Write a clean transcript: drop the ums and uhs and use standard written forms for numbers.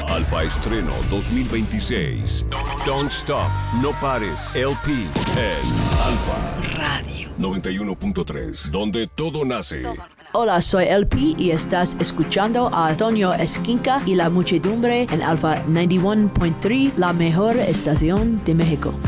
Alfa Estreno 2026. Don't Stop, No Pares, LP en Alfa Radio 91.3, donde todo nace. Hola, soy LP y estás escuchando a Antonio Esquinca y la muchedumbre en Alfa 91.3, la mejor estación de México.